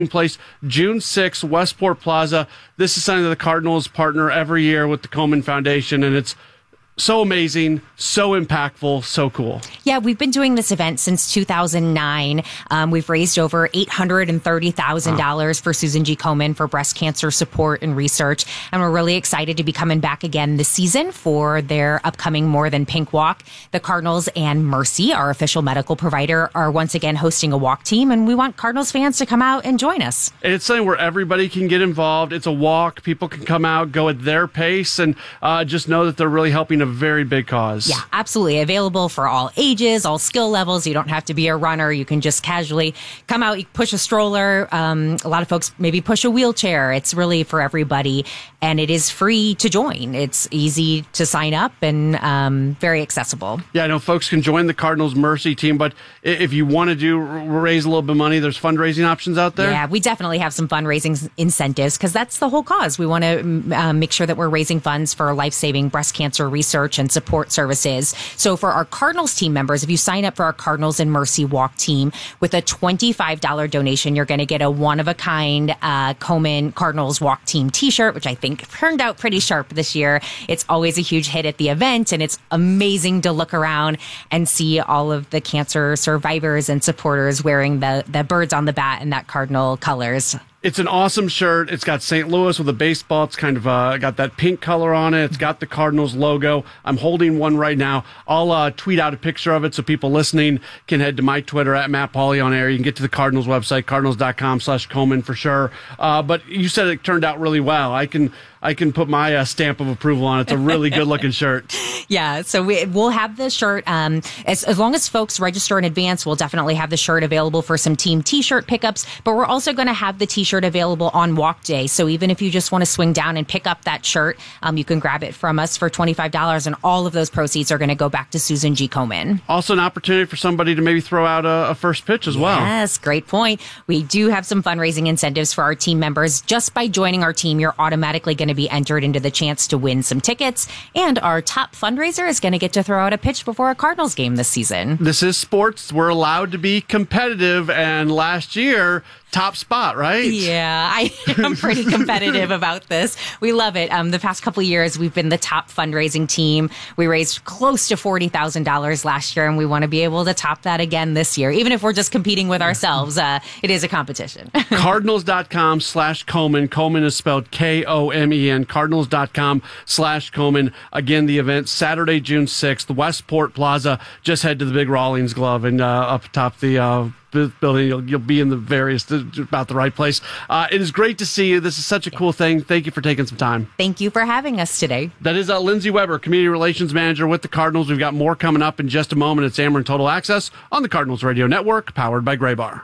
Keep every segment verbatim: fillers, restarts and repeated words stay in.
place June sixth, Westport Plaza. This is something that the Cardinals partner every year with the Komen Foundation, and it's so amazing, so impactful, so cool. Yeah, we've been doing this event since two thousand nine. Um, we've raised over eight hundred thirty thousand dollars wow. for Susan G. Komen for breast cancer support and research. And we're really excited to be coming back again this season for their upcoming More Than Pink Walk. The Cardinals and Mercy, our official medical provider, are once again hosting a walk team, and we want Cardinals fans to come out and join us. And it's something where everybody can get involved. It's a walk. People can come out, go at their pace, and uh, just know that they're really helping a very big cause. Yeah, absolutely. Available for all ages, all skill levels. You don't have to be a runner. You can just casually come out, you push a stroller. Um, a lot of folks maybe push a wheelchair. It's really for everybody, and it is free to join. It's easy to sign up and um, very accessible. Yeah, I know folks can join the Cardinals Mercy team, but if you want to do raise a little bit of money, there's fundraising options out there. Yeah, we definitely have some fundraising incentives because that's the whole cause. We want to uh, make sure that we're raising funds for life-saving breast cancer research and support services. So for our Cardinals team members, if you sign up for our Cardinals and Mercy Walk team with a twenty-five dollars donation, you're going to get a one-of-a-kind uh, Komen Cardinals Walk Team t-shirt, which I think turned out pretty sharp this year. It's always a huge hit at the event, and it's amazing to look around and see all of the cancer survivors and supporters wearing the, the birds on the bat and that Cardinal colors. It's an awesome shirt. It's got Saint Louis with a baseball. It's kind of uh, got that pink color on it. It's got the Cardinals logo. I'm holding one right now. I'll uh, tweet out a picture of it so people listening can head to my Twitter at Matt Pauley on air. You can get to the Cardinals website, cardinals.com slash Komen for sure. Uh, but you said it turned out really well. I can I can put my uh, stamp of approval on it. It's a really good looking shirt. Yeah, so we, we'll have the shirt. Um, as, as long as folks register in advance, we'll definitely have the shirt available for some team t-shirt pickups. But we're also going to have the t-shirt available on walk day. So even if you just want to swing down and pick up that shirt, um, you can grab it from us for twenty-five dollars. And all of those proceeds are going to go back to Susan G. Komen. Also an opportunity for somebody to maybe throw out a, a first pitch as well. Yes, great point. We do have some fundraising incentives for our team members. Just by joining our team, you're automatically going to be entered into the chance to win some tickets. And our top fundraiser is going to get to throw out a pitch before a Cardinals game this season. This is sports. We're allowed to be competitive. And last year, top spot, right? Yeah, I am pretty competitive about this. We love it. Um, the past couple of years, we've been the top fundraising team. We raised close to forty thousand dollars last year, and we want to be able to top that again this year. Even if we're just competing with ourselves, uh, it is a competition. Cardinals.com slash Komen. Komen is spelled K O M E N. Cardinals.com slash Komen. Again, the event, Saturday, June sixth, Westport Plaza. Just head to the big Rawlings Glove and uh, up atop the uh, building. You'll, you'll be in the various, about the right place. Uh, it is great to see you. This is such a cool thing. Thank you for taking some time. Thank you for having us today. That is uh, Lindsay Weber, Community Relations Manager with the Cardinals. We've got more coming up in just a moment. It's Ameren Total Access on the Cardinals Radio Network, powered by Gray Bar.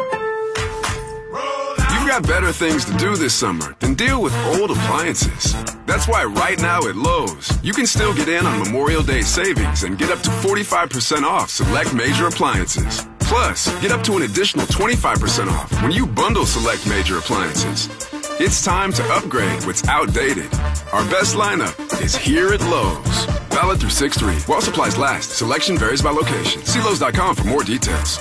You've got better things to do this summer than deal with old appliances. That's why right now at Lowe's, you can still get in on Memorial Day savings and get up to forty-five percent off select major appliances. Plus, get up to an additional twenty-five percent off when you bundle select major appliances. It's time to upgrade what's outdated. Our best lineup is here at Lowe's. Valid through six three. While supplies last, selection varies by location. See Lowe's dot com for more details.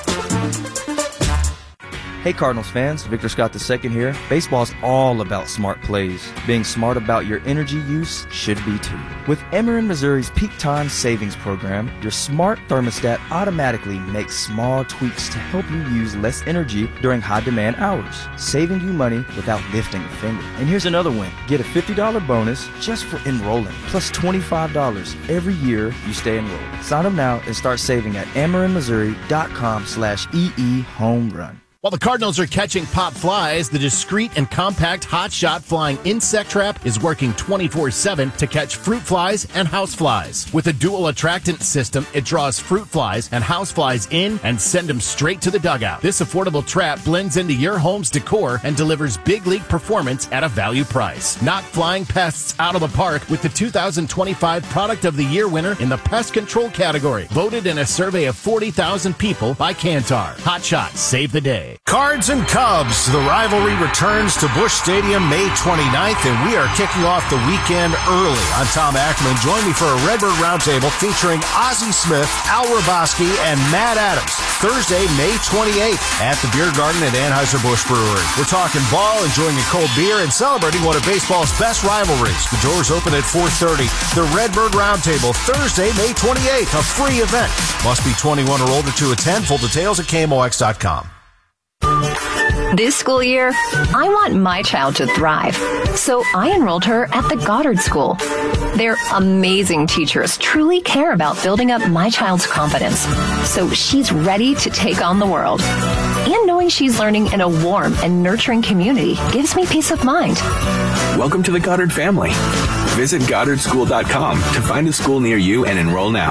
Hey Cardinals fans, Victor Scott the second here. Baseball's all about smart plays. Being smart about your energy use should be too. With Ameren Missouri's Peak Time Savings Program, your smart thermostat automatically makes small tweaks to help you use less energy during high-demand hours, saving you money without lifting a finger. And here's another win. Get a fifty dollars bonus just for enrolling, plus twenty-five dollars every year you stay enrolled. Sign up now and start saving at Ameren Missouri dot com slash E E home run. While the Cardinals are catching pop flies, the discreet and compact Hot Shot Flying Insect Trap is working twenty-four seven to catch fruit flies and house flies. With a dual attractant system, it draws fruit flies and house flies in and send them straight to the dugout. This affordable trap blends into your home's decor and delivers big league performance at a value price. Knock flying pests out of the park with the two thousand twenty-five Product of the Year winner in the pest control category, voted in a survey of forty thousand people by Kantar. Hot Shot, save the day. Day. Cards and Cubs. The rivalry returns to Busch Stadium May twenty-ninth, and we are kicking off the weekend early. I'm Tom Ackerman. Join me for a Redbird Roundtable featuring Ozzie Smith, Al Raboski, and Matt Adams. Thursday, May twenty-eighth at the Beer Garden at Anheuser-Busch Brewery. We're talking ball, enjoying a cold beer, and celebrating one of baseball's best rivalries. The doors open at four thirty. The Redbird Roundtable, Thursday, May twenty-eighth, a free event. Must be twenty-one or older to attend. Full details at K M O X dot com. This school year, I want my child to thrive, so I enrolled her at the Goddard School. Their amazing teachers truly care about building up my child's confidence, so she's ready to take on the world. And knowing she's learning in a warm and nurturing community gives me peace of mind. Welcome to the Goddard family. Visit goddard school dot com to find a school near you and enroll now.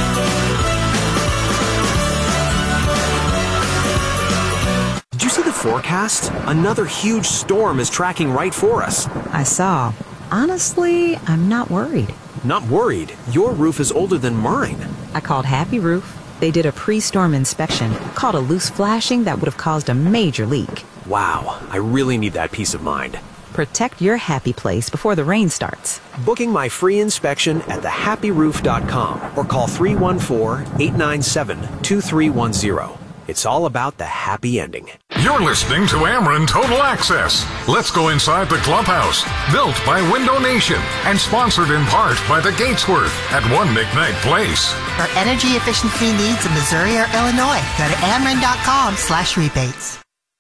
Did you see the forecast? Another huge storm is tracking right for us. I saw. Honestly, I'm not worried. Not worried? Your roof is older than mine. I called Happy Roof. They did a pre-storm inspection, caught a loose flashing that would have caused a major leak. Wow, I really need that peace of mind. Protect your happy place before the rain starts. Booking my free inspection at the happy roof dot com or call three one four, eight nine seven, two three one zero. It's all about the happy ending. You're listening to Ameren Total Access. Let's go inside the clubhouse. Built by Window Nation and sponsored in part by the Gatesworth at One McKnight Place. For energy efficiency needs in Missouri or Illinois, go to ameren dot com slash rebates.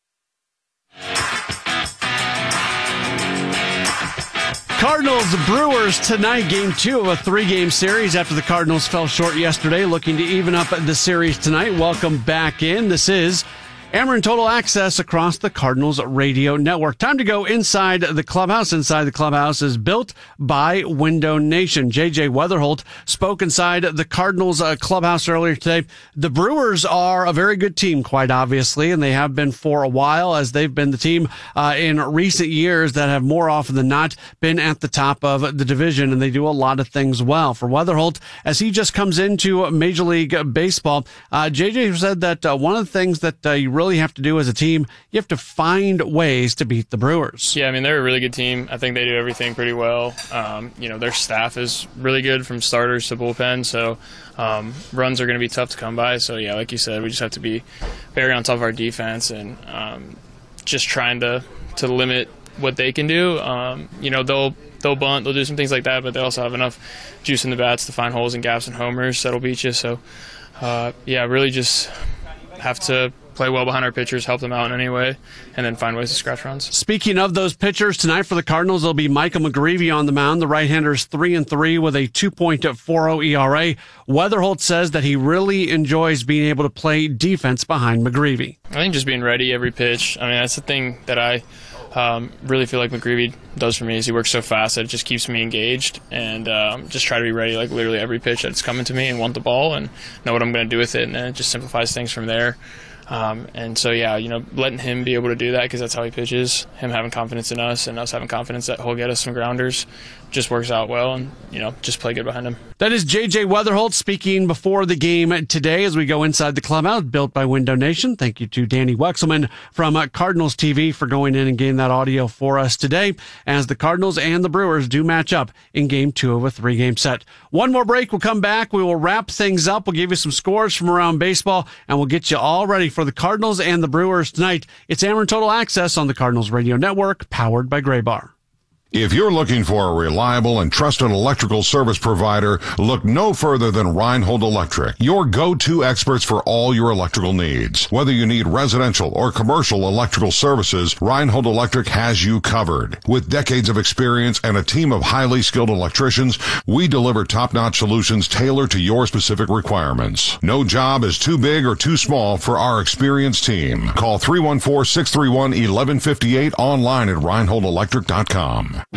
Cardinals Brewers tonight, game two of a three-game series after the Cardinals fell short yesterday, looking to even up the series tonight. Welcome back in. This is Ameren Total Access across the Cardinals radio network. Time to go inside the clubhouse. Inside the clubhouse is built by Window Nation. J J Weatherholt spoke inside the Cardinals uh, clubhouse earlier today. The Brewers are a very good team, quite obviously, and they have been for a while, as they've been the team uh, in recent years that have more often than not been at the top of the division, and they do a lot of things well. For Weatherholt, as he just comes into Major League Baseball, uh, J J said that uh, one of the things that uh, you really really have to do as a team, you have to find ways to beat the Brewers. Yeah, I mean, they're a really good team. I think they do everything pretty well. Um, you know, their staff is really good from starters to bullpen, so um, runs are going to be tough to come by. So, yeah, like you said, we just have to be very on top of our defense and um, just trying to, to limit what they can do. Um, you know, they'll they'll bunt, they'll do some things like that, but they also have enough juice in the bats to find holes and gaps and homers that'll beat you. So, uh, yeah, really just have to play well behind our pitchers, help them out in any way, and then find ways to scratch runs. Speaking of those pitchers, tonight for the Cardinals, there'll be Michael McGreevy on the mound. The right-hander's three and three with a two point four oh E R A. Weatherholt says that he really enjoys being able to play defense behind McGreevy. I think just being ready every pitch. I mean, that's the thing that I um, really feel like McGreevy does for me is he works so fast that it just keeps me engaged and um, just try to be ready like literally every pitch that's coming to me and want the ball and know what I'm going to do with it, and then it just simplifies things from there. Um, and so, yeah, you know, letting him be able to do that because that's how he pitches, him having confidence in us and us having confidence that he'll get us some grounders just works out well, and, you know, just play good behind him. That is J J Weatherholt speaking before the game today as we go inside the clubhouse, built by Window Nation. Thank you to Danny Wexelman from uh, Cardinals T V for going in and getting that audio for us today as the Cardinals and the Brewers do match up in game two of a three-game set. One more break. We'll come back. We will wrap things up. We'll give you some scores from around baseball, and we'll get you all ready for the Cardinals and the Brewers tonight. It's Ameren Total Access on the Cardinals Radio Network, powered by Gray Bar. If you're looking for a reliable and trusted electrical service provider, look no further than Reinhold Electric, your go-to experts for all your electrical needs. Whether you need residential or commercial electrical services, Reinhold Electric has you covered. With decades of experience and a team of highly skilled electricians, we deliver top-notch solutions tailored to your specific requirements. No job is too big or too small for our experienced team. Call three one four, six three one, one one five eight online at reinhold electric dot com.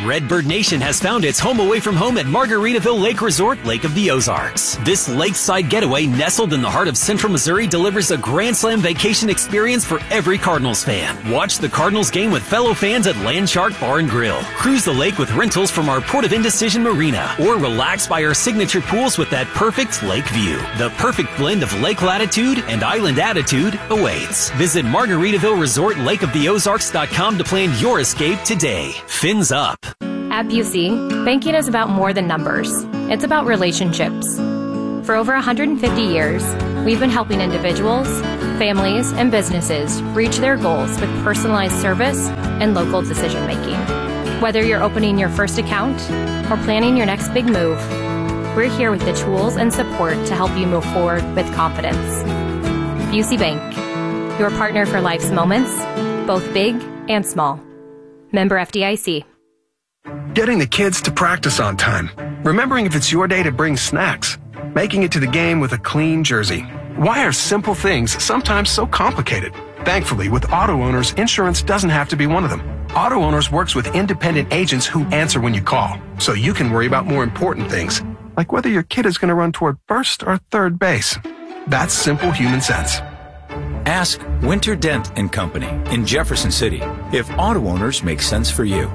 Redbird Nation has found its home away from home at Margaritaville Lake Resort, Lake of the Ozarks. This lakeside getaway nestled in the heart of Central Missouri delivers a Grand Slam vacation experience for every Cardinals fan. Watch the Cardinals game with fellow fans at Landshark Bar and Grill. Cruise the lake with rentals from our Port of Indecision Marina, or relax by our signature pools with that perfect lake view. The perfect blend of lake latitude and island attitude awaits. Visit Margaritaville Resort Lake of the Ozarks dot com to plan your escape today. Fins up. At Busey, banking is about more than numbers. It's about relationships. For over one hundred fifty years, we've been helping individuals, families, and businesses reach their goals with personalized service and local decision making. Whether you're opening your first account or planning your next big move, we're here with the tools and support to help you move forward with confidence. Busey Bank, your partner for life's moments, both big and small. Member F D I C. Getting the kids to practice on time. Remembering if it's your day to bring snacks. Making it to the game with a clean jersey. Why are simple things sometimes so complicated? Thankfully, with Auto Owners, insurance doesn't have to be one of them. Auto Owners works with independent agents who answer when you call, so you can worry about more important things, like whether your kid is going to run toward first or third base. That's simple human sense. Ask Winter Dent and Company in Jefferson City if Auto Owners make sense for you.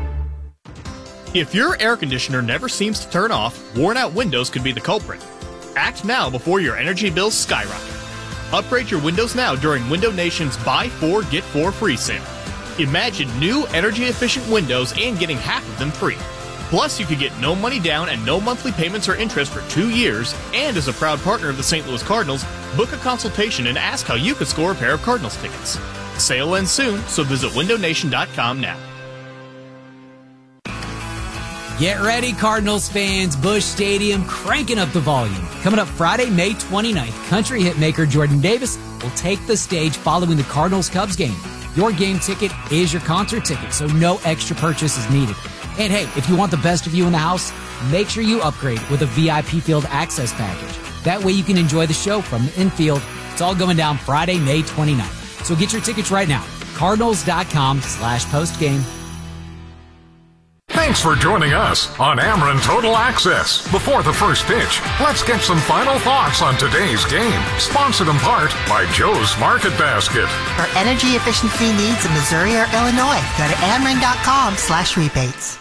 If your air conditioner never seems to turn off, worn-out windows could be the culprit. Act now before your energy bills skyrocket. Upgrade your windows now during Window Nation's Buy Four, Get Four Free sale. Imagine new energy-efficient windows and getting half of them free. Plus, you could get no money down and no monthly payments or interest for two years, and as a proud partner of the Saint Louis Cardinals, book a consultation and ask how you could score a pair of Cardinals tickets. Sale ends soon, so visit window nation dot com now. Get ready, Cardinals fans. Busch Stadium cranking up the volume. Coming up Friday, May twenty-ninth, country hitmaker Jordan Davis will take the stage following the Cardinals-Cubs game. Your game ticket is your concert ticket, so no extra purchase is needed. And hey, if you want the best of you in the house, make sure you upgrade with a V I P field access package. That way you can enjoy the show from the infield. It's all going down Friday, May twenty-ninth. So get your tickets right now. Cardinals.com slash postgame. Thanks for joining us on Ameren Total Access. Before the first pitch, let's get some final thoughts on today's game. Sponsored in part by Joe's Market Basket. For energy efficiency needs in Missouri or Illinois, go to Ameren.com slash rebates.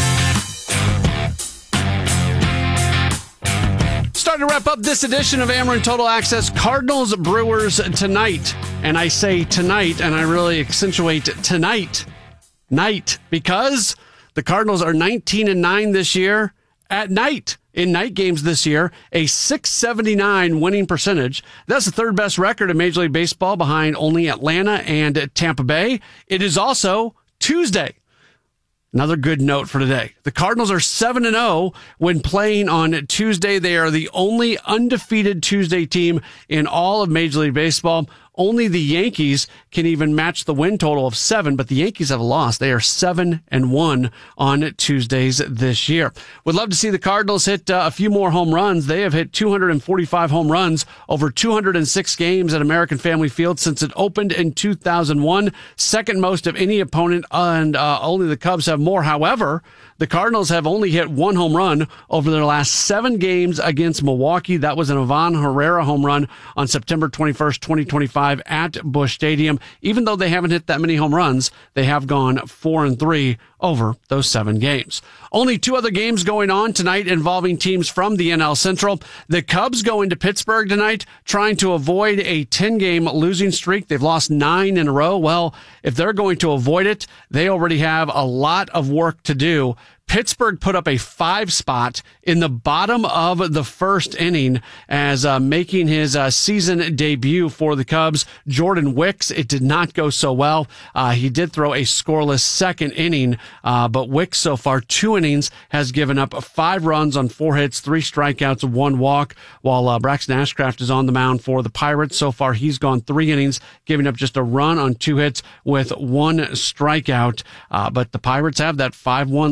Starting to wrap up this edition of Ameren Total Access. Cardinals Brewers tonight. And I say tonight, and I really accentuate tonight, night, because the Cardinals are nineteen and nine this year at night. In night games this year, a six seventy-nine winning percentage. That's the third best record in Major League Baseball behind only Atlanta and Tampa Bay. It is also Tuesday. Another good note for today. The Cardinals are seven and oh when playing on Tuesday. They are the only undefeated Tuesday team in all of Major League Baseball. Only the Yankees can even match the win total of seven, but the Yankees have lost. They are seven and one on Tuesdays this year. Would love to see the Cardinals hit uh, a few more home runs. They have hit two hundred forty-five home runs over two hundred six games at American Family Field since it opened in two thousand one. Second most of any opponent, and uh, only the Cubs have more. However, the Cardinals have only hit one home run over their last seven games against Milwaukee. That was an Ivan Herrera home run on September twenty-first, twenty twenty-five at Busch Stadium. Even though they haven't hit that many home runs, they have gone four and three over those seven games. Only two other games going on tonight involving teams from the N L Central. The Cubs go into Pittsburgh tonight trying to avoid a ten-game losing streak. They've lost nine in a row. Well, if they're going to avoid it, they already have a lot of work to do. Pittsburgh put up a five spot in the bottom of the first inning as uh, making his uh, season debut for the Cubs. Jordan Wicks, it did not go so well. Uh, he did throw a scoreless second inning, uh, but Wicks so far two innings has given up five runs on four hits, three strikeouts, one walk, while uh, Braxton Ashcraft is on the mound for the Pirates. So far he's gone three innings, giving up just a run on two hits with one strikeout. Uh, but the Pirates have that five one lead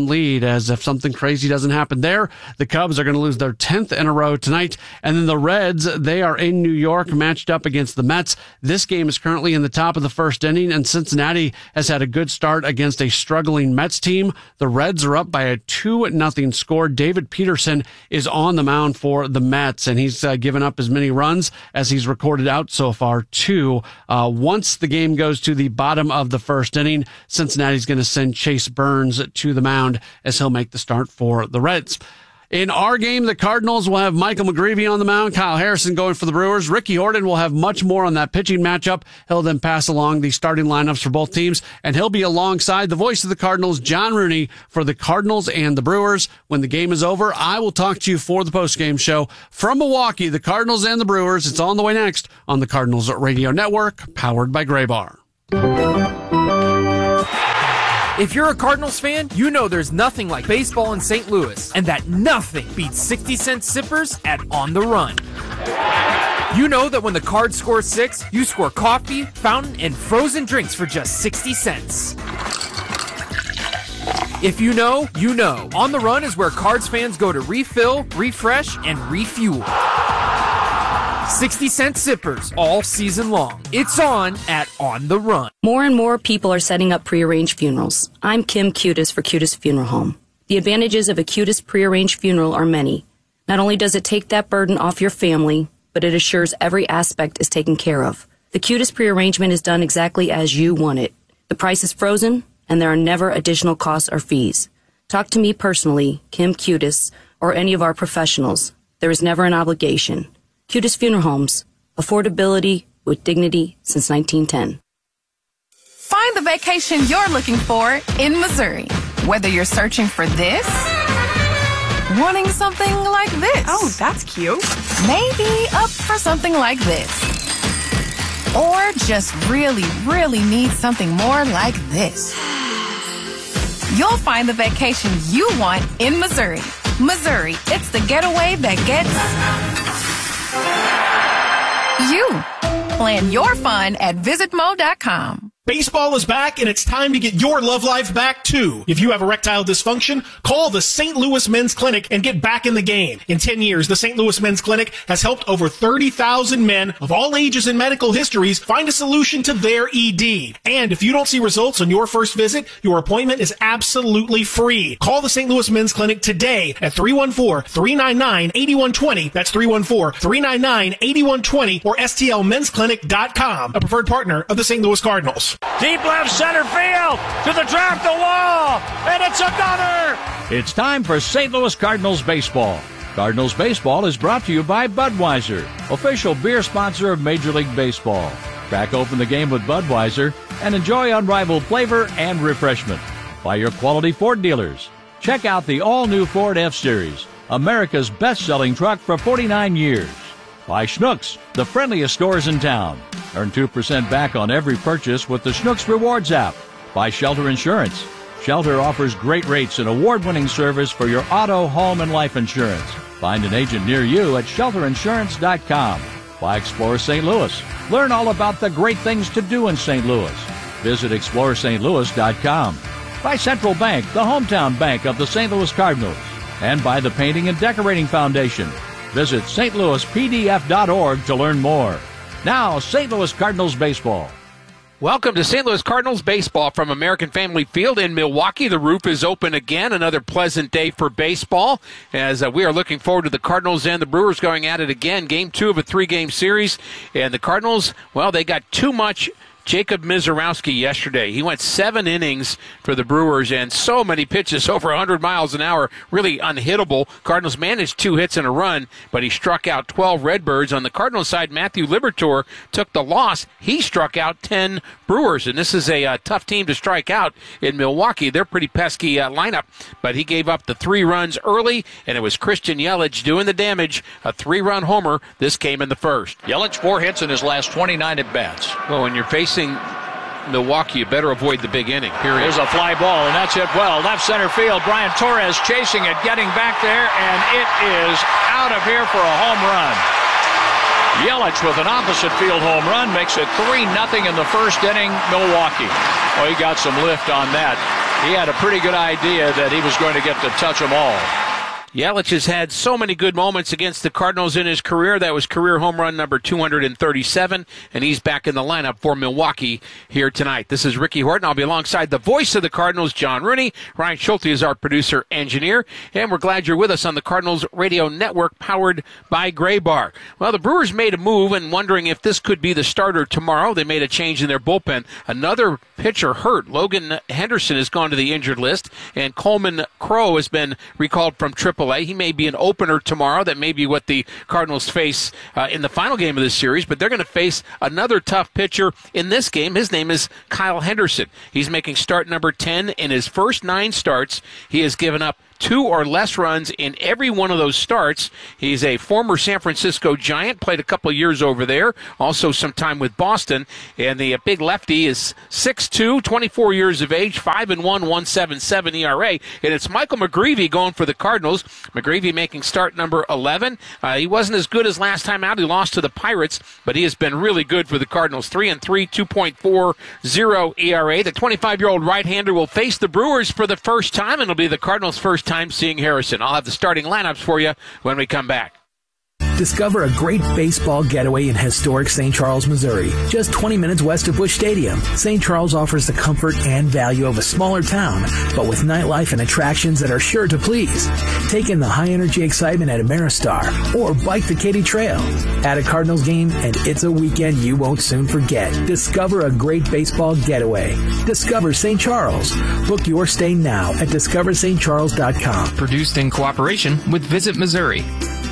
as if something crazy doesn't happen there, the Cubs are going to lose their tenth in a row tonight. And then the Reds, they are in New York, matched up against the Mets. This game is currently in the top of the first inning, and Cincinnati has had a good start against a struggling Mets team. The Reds are up by a two nothing score. David Peterson is on the mound for the Mets, and he's uh, given up as many runs as he's recorded out so far, two. Uh, once the game goes to the bottom of the first inning, Cincinnati's going to send Chase Burns to the mound as he'll make the start for the Reds. In our game, the Cardinals will have Michael McGreevy on the mound, Kyle Harrison going for the Brewers. Ricky Horton will have much more on that pitching matchup. He'll then pass along the starting lineups for both teams, and he'll be alongside the voice of the Cardinals, John Rooney, for the Cardinals and the Brewers. When the game is over, I will talk to you for the postgame show from Milwaukee, the Cardinals and the Brewers. It's on the way next on the Cardinals Radio Network, powered by Gray Bar. If you're a Cardinals fan, you know there's nothing like baseball in Saint Louis, and that nothing beats sixty cent sippers at On the Run. You know that when the Cards score six, you score coffee, fountain, and frozen drinks for just sixty cents. If you know, you know. On the Run is where Cards fans go to refill, refresh, and refuel. sixty cent sippers all season long. It's on at On the Run. More and more people are setting up prearranged funerals. I'm Kim Cutis for Cutis Funeral Home. The advantages of a Cutis prearranged funeral are many. Not only does it take that burden off your family, but it assures every aspect is taken care of. The Cutis prearrangement is done exactly as you want it. The price is frozen, and there are never additional costs or fees. Talk to me personally, Kim Cutis, or any of our professionals. There is never an obligation. Cutis Funeral Homes. Affordability with dignity since nineteen ten. Find the vacation you're looking for in Missouri. Whether you're searching for this, wanting something like this. Oh, that's cute. Maybe up for something like this. Or just really, really need something more like this. You'll find the vacation you want in Missouri. Missouri, it's the getaway that gets you. Plan your fun at visit mo dot com. Baseball is back, and it's time to get your love life back, too. If you have erectile dysfunction, call the Saint Louis Men's Clinic and get back in the game. In ten years, the Saint Louis Men's Clinic has helped over thirty thousand men of all ages and medical histories find a solution to their E D. And if you don't see results on your first visit, your appointment is absolutely free. Call the Saint Louis Men's Clinic today at three one four, three nine nine, eight one two zero. That's three one four, three nine nine, eight one two zero or S T L mens clinic dot com, a preferred partner of the Saint Louis Cardinals. Deep left center field to the track, the wall, and it's another. It's time for Saint Louis Cardinals baseball. Cardinals baseball is brought to you by Budweiser, official beer sponsor of Major League Baseball. Crack open the game with Budweiser and enjoy unrivaled flavor and refreshment. By your quality Ford dealers. Check out the all-new Ford F-Series, America's best-selling truck for forty-nine years. By Schnucks, the friendliest stores in town. Earn two percent back on every purchase with the Schnucks Rewards app. By Shelter Insurance. Shelter offers great rates and award-winning service for your auto, home, and life insurance. Find an agent near you at shelter insurance dot com. By Explore Saint Louis. Learn all about the great things to do in Saint Louis. Visit explore st louis dot com. By Central Bank, the hometown bank of the Saint Louis Cardinals. And by the Painting and Decorating Foundation. Visit st louis p d f dot org to learn more. Now, Saint Louis Cardinals baseball. Welcome to Saint Louis Cardinals baseball from American Family Field in Milwaukee. The roof is open again. Another pleasant day for baseball as uh, we are looking forward to the Cardinals and the Brewers going at it again. Game two of a three-game series. And the Cardinals, well, they got too much Jacob Misiorowski yesterday. He went seven innings for the Brewers and so many pitches, over one hundred miles an hour, really unhittable. Cardinals managed two hits and a run, but he struck out twelve Redbirds. On the Cardinals side, Matthew Liberatore took the loss. He struck out ten Brewers, and this is a uh, tough team to strike out in Milwaukee. They're pretty pesky uh, lineup, but he gave up the three runs early, and it was Christian Yelich doing the damage. A three-run homer. This came in the first. Yelich, four hits in his last twenty-nine at-bats. Well, when you're facing Milwaukee, you better avoid the big inning, period. Here's a fly ball, and that's hit well. Left center field, Brian Torres chasing it, getting back there, and it is out of here for a home run. Yelich with an opposite field home run makes it three nothing in the first inning, Milwaukee. Oh, he got some lift on that. he had a pretty good idea that he was going to get to touch them all. Yelich has had so many good moments against the Cardinals in his career. That was career home run number two hundred thirty-seven, and he's back in the lineup for Milwaukee here tonight. This is Ricky Horton. I'll be alongside the voice of the Cardinals, John Rooney. Ryan Schulte is our producer engineer, and we're glad you're with us on the Cardinals Radio Network, powered by Gray Bar. Well, the Brewers made a move and wondering if this could be the starter tomorrow. They made a change in their bullpen. Another pitcher hurt. Logan Henderson has gone to the injured list, and Coleman Crowe has been recalled from triple A. He may be an opener tomorrow. That may be what the Cardinals face uh, in the final game of this series, but they're going to face another tough pitcher in this game. His name is Kyle Henderson. He's making start number ten. In his first nine starts, he has given up two or less runs in every one of those starts. He's a former San Francisco Giant, played a couple of years over there, also some time with Boston, and the big lefty is six two, twenty-four years of age, five and one, one point seven seven E R A, and it's Michael McGreevy going for the Cardinals. McGreevy making start number eleven. Uh, he wasn't as good as last time out. He lost to the Pirates, but he has been really good for the Cardinals. three and three, two point four oh E R A. The twenty-five-year-old right-hander will face the Brewers for the first time, and it'll be the Cardinals' first time seeing Harrison. I'll have the starting lineups for you when we come back. Discover a great baseball getaway in historic Saint Charles, Missouri, just twenty minutes west of Busch Stadium. Saint Charles offers the comfort and value of a smaller town, but with nightlife and attractions that are sure to please. Take in the high-energy excitement at Ameristar or bike the Katy Trail. At a Cardinals game, and it's a weekend you won't soon forget. Discover a great baseball getaway. Discover Saint Charles. Book your stay now at discover st charles dot com. Produced in cooperation with Visit Missouri.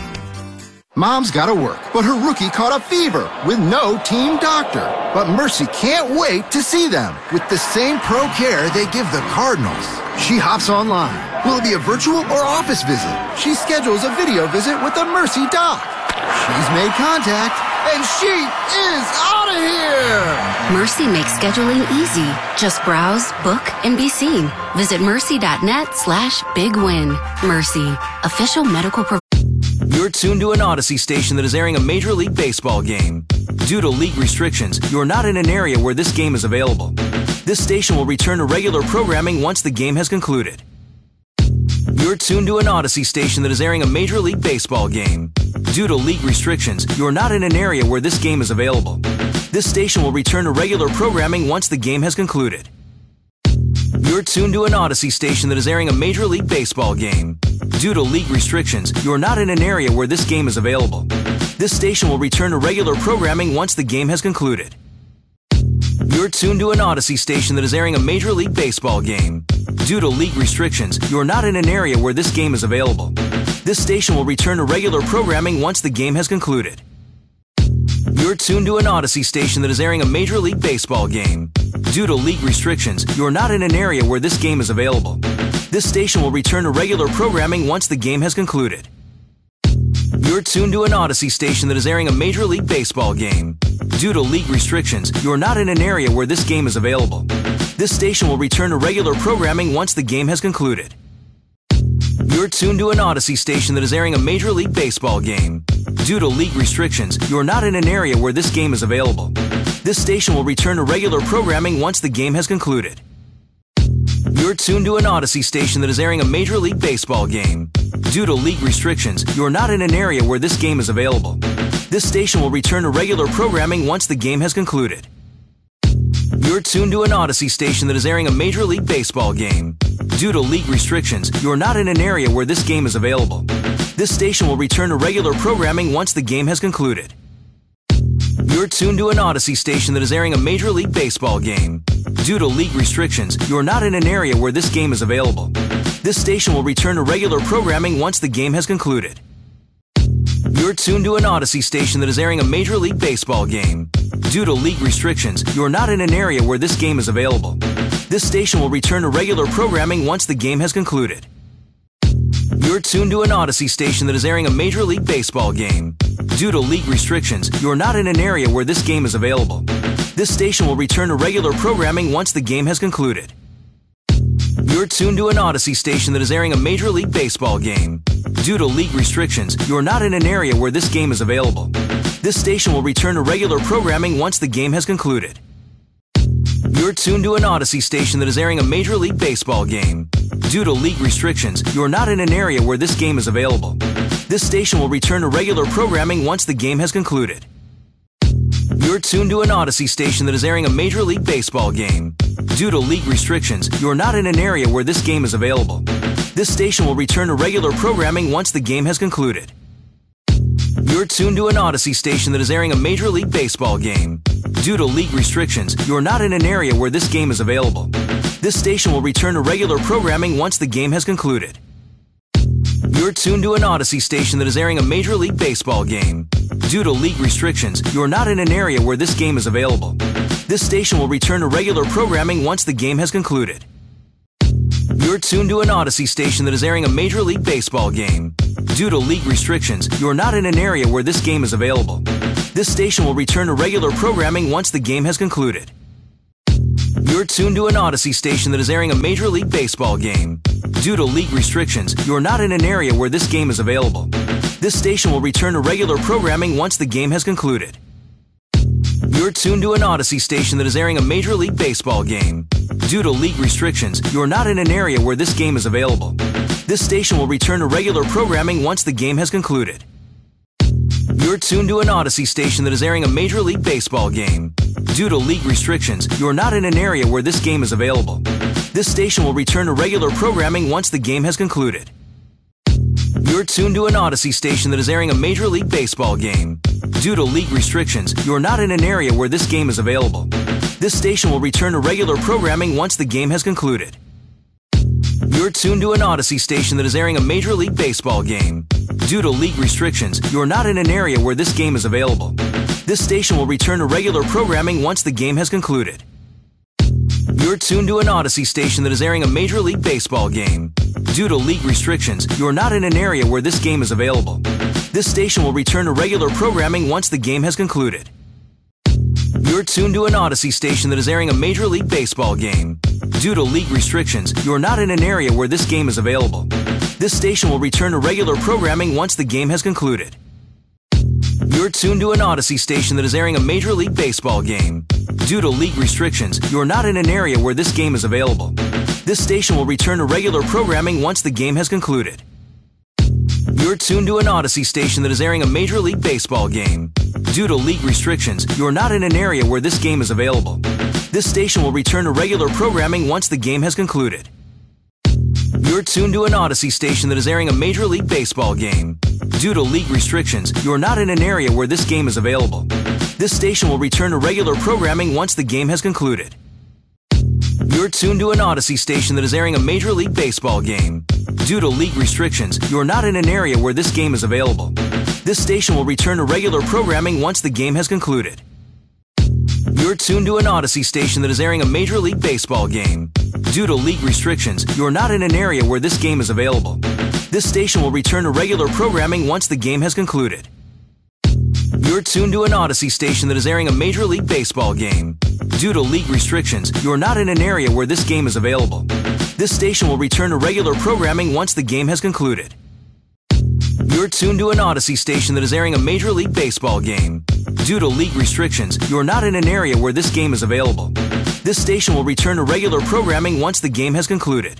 Mom's gotta work, but her rookie caught a fever with no team doctor. But Mercy can't wait to see them with the same pro care they give the Cardinals. She hops online. Will it be a virtual or office visit? She schedules a video visit with the Mercy doc. She's made contact, and she is out of here! Mercy makes scheduling easy. Just browse, book, and be seen. Visit mercy.net slash big win. Mercy, official medical provider. You're tuned to an Odyssey station that is airing a Major League Baseball game. Due to league restrictions, you're not in an area where this game is available. This station will return to regular programming once the game has concluded. You're tuned to an Odyssey station that is airing a Major League Baseball game. Due to league restrictions, you're not in an area where this game is available. This station will return to regular programming once the game has concluded. You're tuned to an Odyssey station that is airing a Major League Baseball game. Due to league restrictions, you're not in an area where this game is available. This station will return to regular programming once the game has concluded. You're tuned to an Odyssey station that is airing a Major League Baseball game. Due to league restrictions, you're not in an area where this game is available. This station will return to regular programming once the game has concluded. You're tuned to an Odyssey station that is airing a Major League Baseball game. Due to league restrictions, you're not in an area where this game is available. This station will return to regular programming once the game has concluded. You're tuned to an Odyssey station that is airing a Major League Baseball game. Due to league restrictions, you're not in an area where this game is available. This station will return to regular programming once the game has concluded. You're tuned to an Odyssey station that is airing a Major League Baseball game. Due to league restrictions, you're not in an area where this game is available. This station will return to regular programming once the game has concluded. You're tuned to an Odyssey station that is airing a Major League Baseball game. Due to league restrictions, you're not in an area where this game is available. This station will return to regular programming once the game has concluded. You're tuned to an Odyssey station that is airing a Major League Baseball game. Due to league restrictions, you're not in an area where this game is available. This station will return to regular programming once the game has concluded. You're tuned to an Odyssey station that is airing a Major League Baseball game. Due to league restrictions, you're not in an area where this game is available. This station will return to regular programming once the game has concluded. You're tuned to an Odyssey station that is airing a Major League Baseball game. Due to league restrictions, you're not in an area where this game is available. This station will return to regular programming once the game has concluded. You're tuned to an Odyssey station that is airing a Major League Baseball game. Due to league restrictions, you're not in an area where this game is available. This station will return to regular programming once the game has concluded. You're tuned to an Odyssey station that is airing a Major League Baseball game. Due to league restrictions, you're not in an area where this game is available. This station will return to regular programming once the game has concluded. You're tuned to an Odyssey station that is airing a Major League Baseball game. Due to league restrictions, you are not in an area where this game is available. This station will return to regular programming once the game has concluded. You're tuned to an Odyssey station that is airing a Major League Baseball game. Due to league restrictions, you are not in an area where this game is available. This station will return to regular programming once the game has concluded. You're tuned to an Odyssey station that is airing a Major League Baseball game. Due to league restrictions, you are not in an area where this game is available. This station will return to regular programming once the game has concluded. You're tuned to an Odyssey station that is airing a Major League Baseball game. Due to league restrictions, you are not in an area where this game is available. This station will return to regular programming once the game has concluded. You're tuned to an Odyssey station that is airing a Major League Baseball game. Due to league restrictions, you are not in an area where this game is available. This station will return to regular programming once the game has concluded. You're tuned to an Odyssey station that is airing a Major League Baseball game. Due to league restrictions, you are not in an area where this game is available. This station will return to regular programming once the game has concluded. You're tuned to an Odyssey station that is airing a Major League Baseball game. Due to league restrictions, you are not in an area where this game is available. This station will return to regular programming once the game has concluded. You're tuned to an Odyssey station that is airing a Major League Baseball game. Due to league restrictions, you are not in an area where this game is available. This station will return to regular programming once the game has concluded. You're tuned to an Odyssey station that is airing a Major League Baseball game. Due to league restrictions, you are not in an area where this game is available. This station will return to regular programming once the game has concluded. You're tuned to an Odyssey station that is airing a Major League Baseball game. Due to league restrictions, you are not in an area where this game is available. This station will return to regular programming once the game has concluded. You're tuned to an Odyssey station that is airing a Major League Baseball game. Due to league restrictions, you are not in an area where this game is available. This station will return to regular programming once the game has concluded. You're tuned to an Odyssey station that is airing a Major League Baseball game. Due to league restrictions, you are not in an area where this game is available. This station will return to regular programming once the game has concluded. You're tuned to an Odyssey station that is airing a Major League Baseball game. Due to league restrictions, you are not in an area where this game is available. This station will return to regular programming once the game has concluded. You're tuned to an Odyssey station that is airing a Major League Baseball game. Due to league restrictions, you are not in an area where this game is available. This station will return to regular programming once the game has concluded. You're tuned to an Odyssey station that is airing a Major League Baseball game. Due to league restrictions, you are not in an area where this game is available. This station will return to regular programming once the game has concluded. You're tuned to an Odyssey station that is airing a Major League Baseball game. Due to league restrictions, you are not in an area where this game is available. This station will return to regular programming once the game has concluded. You're tuned to an Odyssey station that is airing a Major League Baseball game. Due to league restrictions, you are not in an area where this game is available. This station will return to regular programming once the game has concluded. You're tuned to an Odyssey station that is airing a Major League Baseball game. Due to league restrictions, you are not in an area where this game is available. This station will return to regular programming once the game has concluded. You're tuned to an Odyssey station that is airing a Major League Baseball game. Due to league restrictions, you are not in an area where this game is available. This station will return to regular programming once the game has concluded.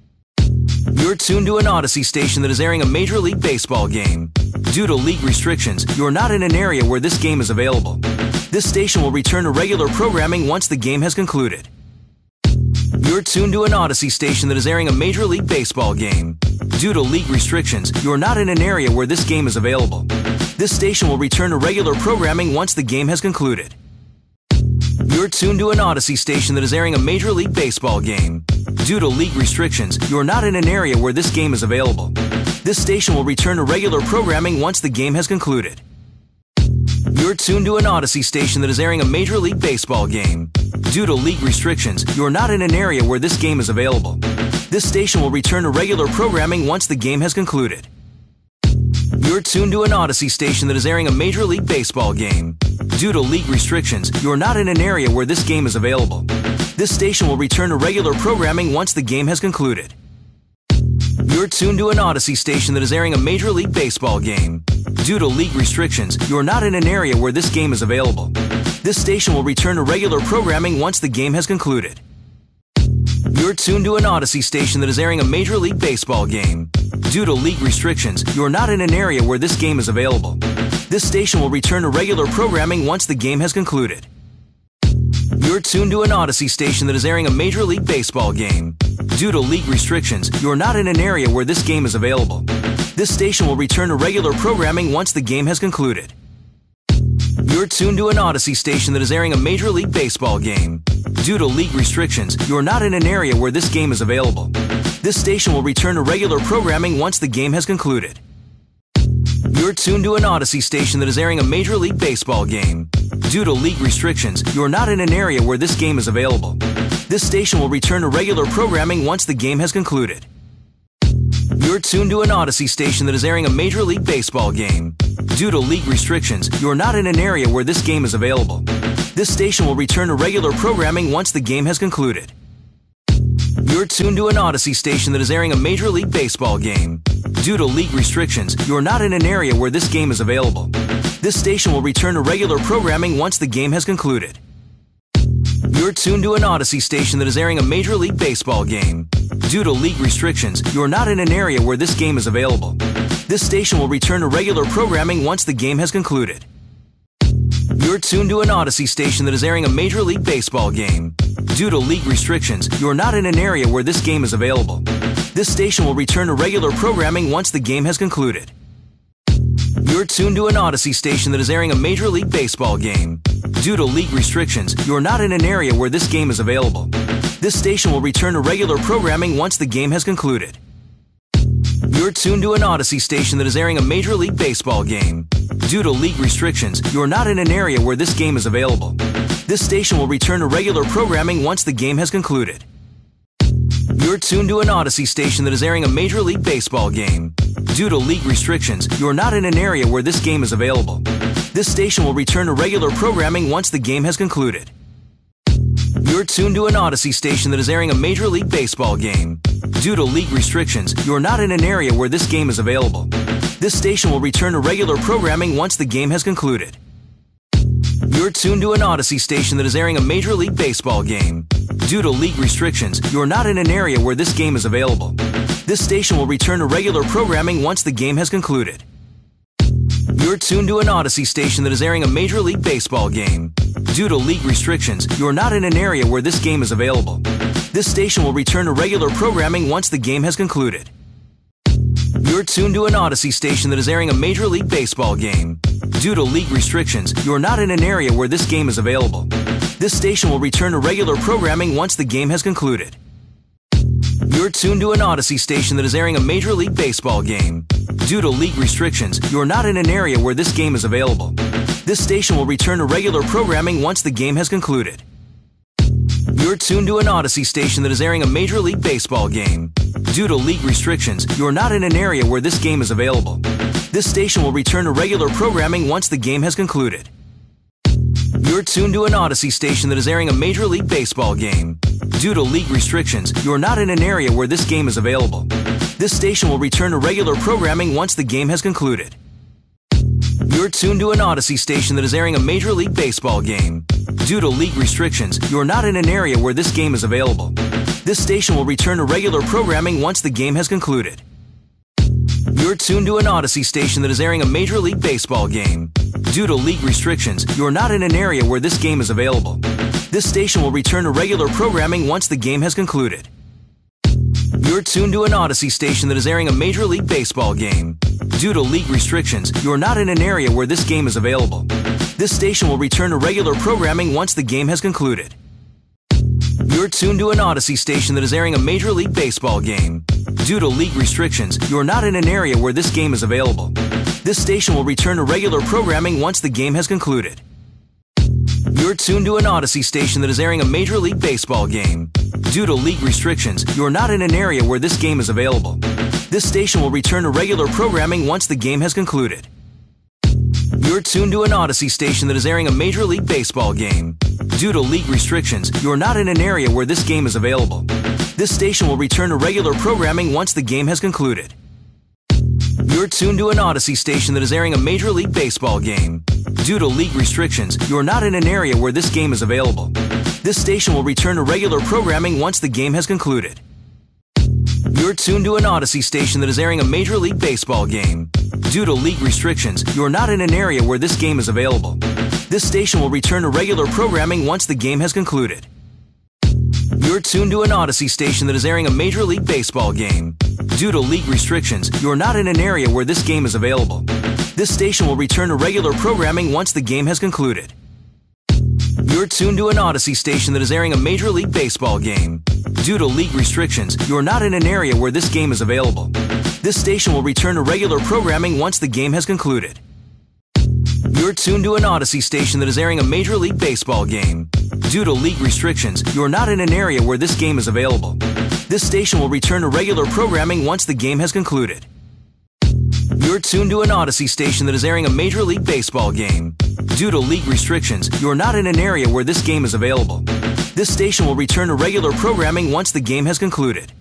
You're tuned to an Odyssey station that is airing a Major League Baseball game. Due to league restrictions, you are not in an area where this game is available. This station will return to regular programming once the game has concluded. You're tuned to an Odyssey station that is airing a Major League Baseball game. Due to league restrictions, you are not in an area where this game is available. This station will return to regular programming once the game has concluded. You're tuned to an Odyssey station that is airing a Major League Baseball game. Due to league restrictions, you are not in an area where this game is available. This station will return to regular programming once the game has concluded. You're tuned to an Odyssey station that is airing a Major League Baseball game. Due to league restrictions, you are not in an area where this game is available. This station will return to regular programming once the game has concluded. You're tuned to an Odyssey station that is airing a Major League Baseball game. Due to league restrictions, you are not in an area where this game is available. This station will return to regular programming once the game has concluded. You're tuned to an Odyssey station that is airing a Major League Baseball game. Due to league restrictions, you are not in an area where this game is available. This station will return to regular programming once the game has concluded. You're tuned to an Odyssey station that is airing a Major League Baseball game. Due to league restrictions, you are not in an area where this game is available. This station will return to regular programming once the game has concluded. You're tuned to an Odyssey station that is airing a Major League Baseball game. Due to league restrictions, you are not in an area where this game is available. This station will return to regular programming once the game has concluded. You're tuned to an Odyssey station that is airing a Major League Baseball game. Due to league restrictions, you are not in an area where this game is available. This station will return to regular programming once the game has concluded. You're tuned to an Odyssey station that is airing a Major League Baseball game. Due to league restrictions, you are not in an area where this game is available. This station will return to regular programming once the game has concluded. You're tuned to an Odyssey station that is airing a Major League Baseball game. Due to league restrictions, you are not in an area where this game is available. This station will return to regular programming once the game has concluded. You're tuned to an Odyssey station that is airing a Major League Baseball game. Due to league restrictions, you are not in an area where this game is available. This station will return to regular programming once the game has concluded. You're tuned to an Odyssey station that is airing a Major League Baseball game. Due to league restrictions, you are not in an area where this game is available. This station will return to regular programming once the game has concluded. You're tuned to an Odyssey station that is airing a Major League Baseball game. Due to league restrictions, you are not in an area where this game is available. This station will return to regular programming once the game has concluded. You're tuned to an Odyssey station that is airing a Major League Baseball game. Due to league restrictions, you are not in an area where this game is available. This station will return to regular programming once the game has concluded. You're tuned to an Odyssey station that is airing a Major League Baseball game. Due to league restrictions, you are not in an area where this game is available. This station will return to regular programming once the game has concluded. You're tuned to an Odyssey station that is airing a Major League Baseball game. Due to league restrictions, you are not in an area where this game is available. This station will return to regular programming once the game has concluded. You're tuned to an Odyssey station that is airing a Major League Baseball game. Due to league restrictions, you are not in an area where this game is available. This station will return to regular programming once the game has concluded. You're tuned to an Odyssey station that is airing a Major League Baseball game. Due to league restrictions, you are not in an area where this game is available. This station will return to regular programming once the game has concluded. You're tuned to an Odyssey station that is airing a Major League Baseball game. Due to league restrictions, you are not in an area where this game is available. This station will return to regular programming once the game has concluded. You're tuned to an Odyssey station that is airing a Major League Baseball game. Due to league restrictions, you are not in an area where this game is available. This station will return to regular programming once the game has concluded. You're tuned to an Odyssey station that is airing a Major League Baseball game. Due to league restrictions, you are not in an area where this game is available. This station will return to regular programming once the game has concluded. You're tuned to an Odyssey station that is airing a Major League Baseball game. Due to league restrictions, you are not in an area where this game is available. This station will return to regular programming once the game has concluded. You're tuned to an Odyssey station that is airing a Major League Baseball game. Due to league restrictions, you are not in an area where this game is available. This station will return to regular programming once the game has concluded. You're tuned to an Odyssey station that is airing a Major League Baseball game. Due to league restrictions, you are not in an area where this game is available. This station will return to regular programming once the game has concluded. You're tuned to an Odyssey station that is airing a Major League Baseball game. Due to league restrictions, you are not in an area where this game is available. This station will return to regular programming once the game has concluded. You're tuned to an Odyssey station that is airing a Major League Baseball game. Due to league restrictions, you are not in an area where this game is available. This station will return to regular programming once the game has concluded. You're tuned to an Odyssey station that is airing a Major League Baseball game. Due to league restrictions, you are not in an area where this game is available. This station will return to regular programming once the game has concluded. You're tuned to an Odyssey station that is airing a Major League Baseball game. Due to league restrictions, you are not in an area where this game is available. This station will return to regular programming once the game has concluded. You're tuned to an Odyssey station that is airing a Major League Baseball game. Due to league restrictions, you are not in an area where this game is available. This station will return to regular programming once the game has concluded. You're tuned to an Odyssey station that is airing a Major League Baseball game. Due to league restrictions, you are not in an area where this game is available. This station will return to regular programming once the game has concluded. You're tuned to an Odyssey station that is airing a Major League Baseball game. Due to league restrictions, you are not in an area where this game is available. This station will return to regular programming once the game has concluded. You're tuned to an Odyssey station that is airing a Major League Baseball game. Due to league restrictions, you are not in an area where this game is available. This station will return to regular programming once the game has concluded. You're tuned to an Odyssey station that is airing a Major League Baseball game. Due to league restrictions, you are not in an area where this game is available. This station will return to regular programming once the game has concluded. You're tuned to an Odyssey station that is airing a Major League Baseball game. Due to league restrictions, you are not in an area where this game is available. This station will return to regular programming once the game has concluded. You're tuned to an Odyssey station that is airing a Major League Baseball game. Due to league restrictions, you are not in an area where this game is available. This station will return to regular programming once the game has concluded.